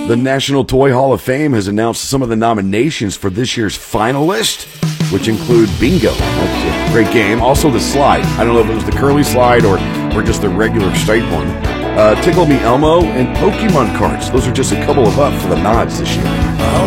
The National Toy Hall of Fame has announced some of the nominations for this year's finalists, which include Bingo. That's a great game. Also the slide. I don't know if it was the curly slide or just the regular straight one. Tickle Me Elmo and Pokemon cards. Those are just a couple of up for the nods this year.